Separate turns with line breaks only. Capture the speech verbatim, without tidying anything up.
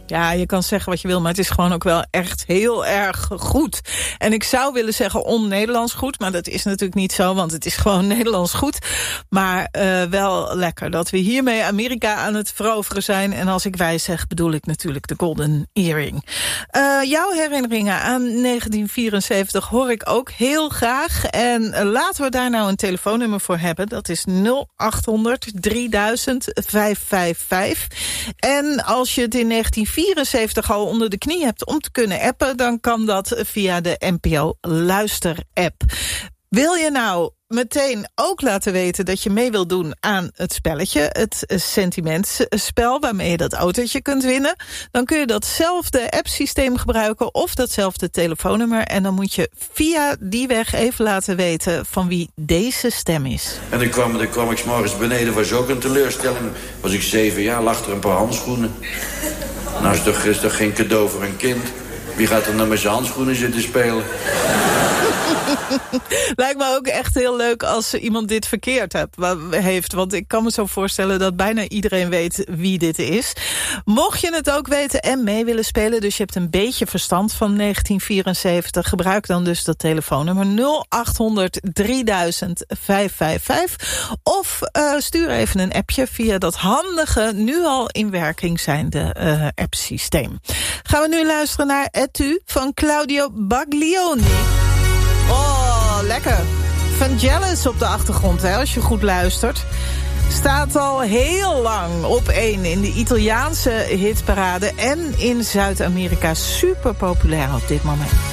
Ja, je kan zeggen wat je wil, maar het is gewoon ook wel echt heel erg goed. En ik zou willen zeggen on-Nederlands goed, maar dat is natuurlijk niet zo, want het is gewoon Nederlands goed. Maar uh, wel lekker dat we hiermee Amerika aan het veroveren zijn. En als ik wij zeg, bedoel ik natuurlijk de Golden Earring. Uh, jouw herinneringen aan negentien vierenzeventig hoor ik ook heel graag. En uh, laten we daar nou een telefoonnummer voor hebben. Dat is nul achthonderd drieduizend vijfhonderdvijfenvijftig. En als je het in negentien vierenzeventig al onder de knie hebt om te kunnen appen, dan kan dat via de N P O Luister-app. Wil je nou meteen ook laten weten dat je mee wilt doen aan het spelletje, het sentimentspel waarmee je dat autootje kunt winnen, dan kun je datzelfde appsysteem gebruiken of datzelfde telefoonnummer en dan moet je via die weg even laten weten van wie deze stem is.
En dan kwam, dan kwam ik 's morgens beneden, was ook een teleurstelling. Was ik zeven jaar, lag er een paar handschoenen. Nou is toch, is toch geen cadeau voor een kind? Wie gaat er nou met zijn handschoenen zitten spelen?
Lijkt me ook echt heel leuk als iemand dit verkeerd heeft. Want ik kan me zo voorstellen dat bijna iedereen weet wie dit is. Mocht je het ook weten en mee willen spelen, dus je hebt een beetje verstand van negentien vierenzeventig... gebruik dan dus dat telefoonnummer nul achthonderd drieduizend vijfhonderdvijfenvijftig. Of uh, stuur even een appje via dat handige, nu al in werking zijnde uh, appsysteem. Gaan we nu luisteren naar Et tu van Claudio Baglioni. Oh, lekker. Vangelis op de achtergrond, hè, als je goed luistert. Staat al heel lang op één in de Italiaanse hitparade en in Zuid-Amerika super populair op dit moment.